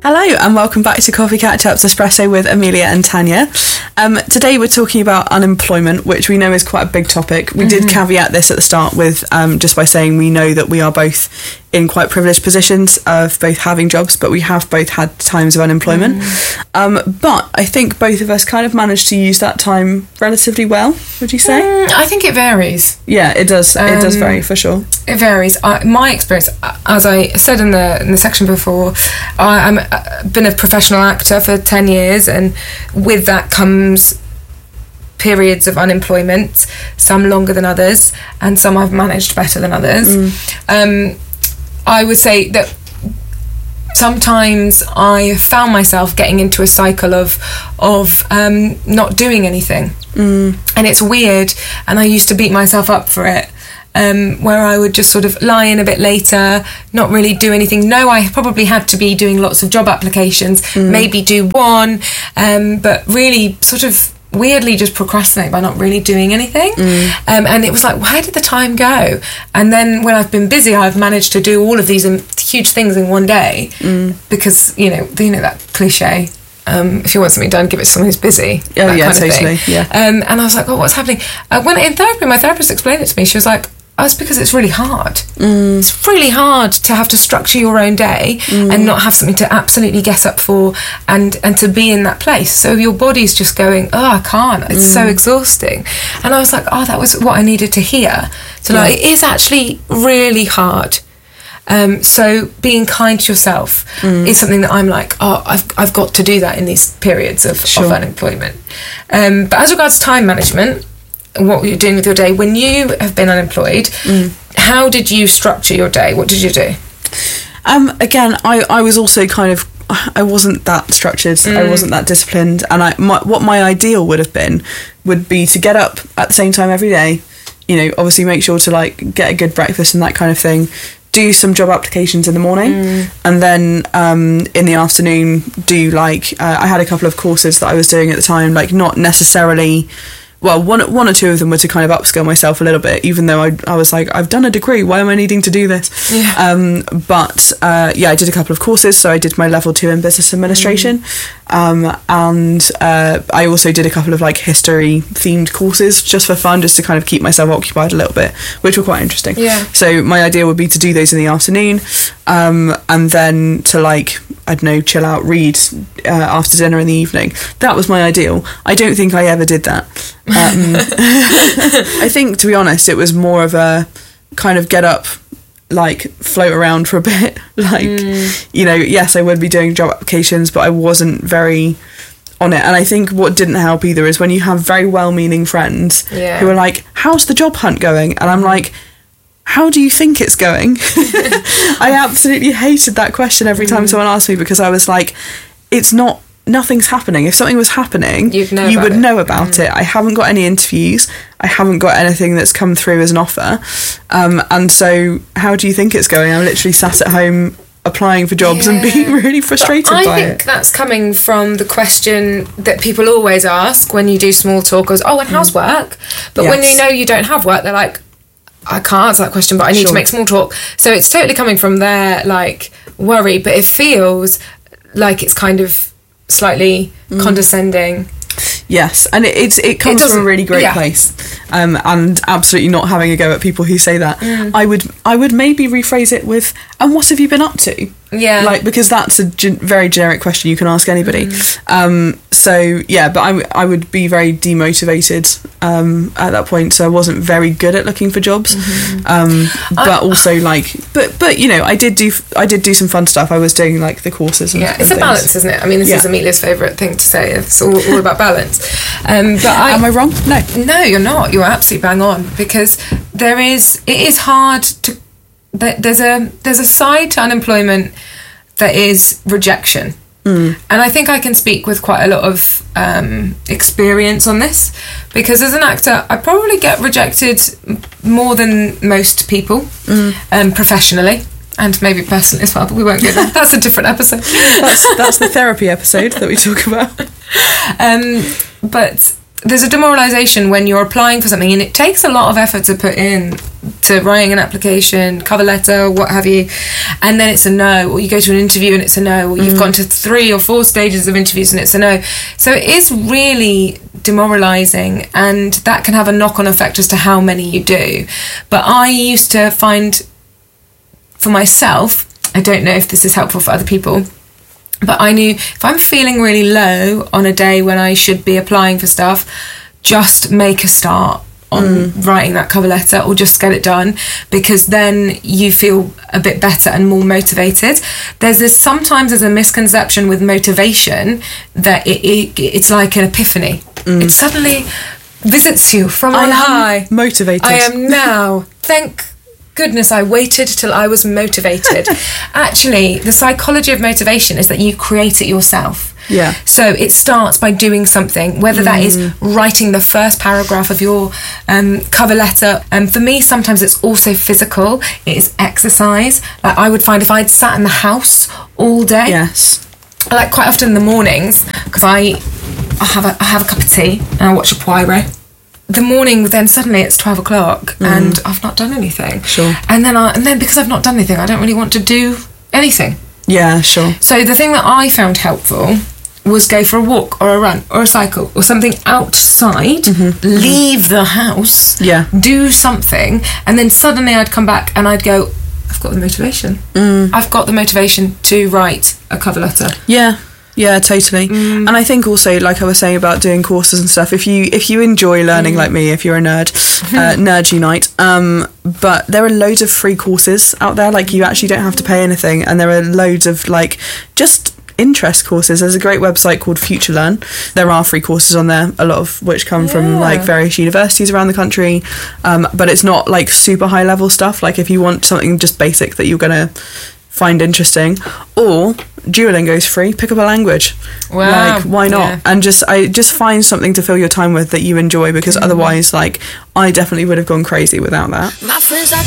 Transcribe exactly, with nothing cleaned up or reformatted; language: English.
Hello and welcome back to Coffee Catch Ups Espresso with Amelia and Tanya. Um, today we're talking about unemployment, which we know is quite a big topic. We mm-hmm. did caveat this at the start with um, just by saying we know that we are both in quite privileged positions of both having jobs, but we have both had times of unemployment. Mm. Um, but I think both of us kind of managed to use that time relatively well, would you say? Mm, I think it varies. Yeah, it does. Um, it does vary for sure. It varies. I, my experience, as I said in the in the section before, I, I'm uh, been a professional actor for ten years, and with that comes periods of unemployment, some longer than others, and some I've managed better than others. Mm. Um, I would say that sometimes I found myself getting into a cycle of of um, not doing anything, mm. and it's weird, and I used to beat myself up for it. Um, where I would just sort of lie in a bit later, not really do anything. No, I probably had to be doing lots of job applications, mm. maybe do one, um, but really sort of weirdly just procrastinate by not really doing anything. Mm. Um, and it was like, where did the time go? And then when I've been busy, I've managed to do all of these um, huge things in one day, mm. because, you know, you know that cliche, Um, if you want something done, give it to someone who's busy. Oh, that yeah, kind of totally. Thing. Yeah. Um, and I was like, oh, what's happening? Uh, when in therapy, my therapist explained it to me. She was like, oh, it's because it's really hard. Mm. It's really hard to have to structure your own day mm. and not have something to absolutely get up for and, and to be in that place. So your body's just going, oh, I can't. It's mm. so exhausting. And I was like, oh, that was what I needed to hear. So like, yeah. it is actually really hard. Um, so being kind to yourself mm. is something that I'm like, oh, I've I've got to do that in these periods of, sure. of unemployment. Um, but as regards time management, what you're doing with your day when you have been unemployed, mm. how did you structure your day? What did you do? Um, again, I, I was also kind of, I wasn't that structured, mm. I wasn't that disciplined, and I my, what my ideal would have been would be to get up at the same time every day, you know, obviously make sure to like get a good breakfast and that kind of thing, do some job applications in the morning, mm. and then um, in the afternoon do like, uh, I had a couple of courses that I was doing at the time, like not necessarily, well, one one or two of them were to kind of upskill myself a little bit, even though I I was like, I've done a degree, why am I needing to do this? Yeah. Um, but uh, yeah, I did a couple of courses, so I did my level two in business administration, mm. um, and uh, I also did a couple of like history themed courses just for fun, just to kind of keep myself occupied a little bit, which were quite interesting. Yeah. So my idea would be to do those in the afternoon, um, and then to like, I don't know, chill out, read uh, after dinner in the evening. That was my ideal. I don't think I ever did that. Um, I think, to be honest, it was more of a kind of get up, like float around for a bit. Like, mm. you know, yes, I would be doing job applications, but I wasn't very on it. And I think what didn't help either is when you have very well-meaning friends yeah. who are like, how's the job hunt going? And I'm like, how do you think it's going? I absolutely hated that question every time mm. someone asked me, because I was like, it's not, nothing's happening. If something was happening, You'd know you would it. know about mm. it. I haven't got any interviews. I haven't got anything that's come through as an offer. Um, and so how do you think it's going? I'm literally sat at home applying for jobs yeah. and being really frustrated but by it. I think that's coming from the question that people always ask when you do small talk is, oh, and how's mm. work? But yes. when you know you don't have work, they're like, I can't answer that question, but I need sure. to make small talk. So it's totally coming from their like worry, but it feels like it's kind of slightly mm. condescending. Yes, and it, it's it comes it from a really great yeah. place, um, and absolutely not having a go at people who say that. Mm. I would I would maybe rephrase it with, and what have you been up to? Yeah, like, because that's a gen- very generic question you can ask anybody. Mm. Um, so yeah, but I, I would be very demotivated um, at that point. So I wasn't very good at looking for jobs, mm-hmm. um, but I, also like, but but you know, I did do I did do some fun stuff. I was doing like the courses. And, yeah, it's and a things. balance, isn't it? I mean, this yeah. is Amelia's favourite thing to say. It's all, all about balance. Um, but I, am I wrong? No, no, you're not. You're absolutely bang on, because there is. It is hard to. There's a there's a side to unemployment that is rejection. Mm. And I think I can speak with quite a lot of um, experience on this, because as an actor, I probably get rejected more than most people, mm. um, professionally and maybe personally as well, but we won't go there. That's a different episode. that's, that's the therapy episode that we talk about. Um, but there's a demoralisation when you're applying for something, and it takes a lot of effort to put in to writing an application, cover letter, what have you, and then it's a no, or you go to an interview and it's a no, or you've mm. gone to three or four stages of interviews and it's a no. So it is really demoralising, and that can have a knock-on effect as to how many you do. But I used to find, for myself, I don't know if this is helpful for other people, but I knew if I'm feeling really low on a day when I should be applying for stuff, just make a start on mm. writing that cover letter, or just get it done, because then you feel a bit better and more motivated. There's this, sometimes there's a misconception with motivation that it, it it's like an epiphany. Mm. It suddenly visits you from on high. Motivated. I am now. Thank goodness I waited till I was motivated. Actually, the psychology of motivation is that you create it yourself. Yeah. So it starts by doing something, whether mm. that is writing the first paragraph of your um, cover letter. And for me, sometimes it's also physical. It is exercise. Like I would find if I'd sat in the house all day. Yes. Like quite often in the mornings, because I, I have a I have a cup of tea and I watch a Poirot. The morning, then suddenly it's twelve o'clock mm. and I've not done anything. Sure. And then I and then because I've not done anything, I don't really want to do anything. Yeah, sure. So the thing that I found helpful was go for a walk or a run or a cycle or something outside, mm-hmm. leave the house, yeah, do something, and then suddenly I'd come back and I'd go, I've got the motivation. Mm. I've got the motivation to write a cover letter. Yeah. Yeah, totally. Mm. And I think also, like I was saying about doing courses and stuff, if you if you enjoy learning mm. like me, if you're a nerd, uh, Nerds Unite, um, but there are loads of free courses out there, like you actually don't have to pay anything, and there are loads of like just interest courses. There's a great website called FutureLearn. There are free courses on there, a lot of which come yeah. from like various universities around the country, um, but it's not like super high level stuff. Like if you want something just basic that you're gonna find interesting, or Duolingo's free, pick up a language. Wow. Like why not? Yeah. And just I just find something to fill your time with that you enjoy, because mm-hmm. otherwise like I definitely would have gone crazy without that. My friends